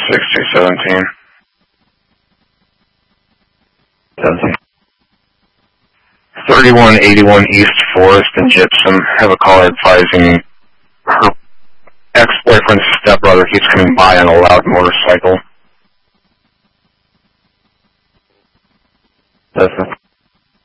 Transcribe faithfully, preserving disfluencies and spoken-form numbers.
six two seventeen. seventeen. thirty-one eighty-one East Forest and Gypsum. Have a caller advising her ex-boyfriend's stepbrother keeps coming by on a loud motorcycle. Listen.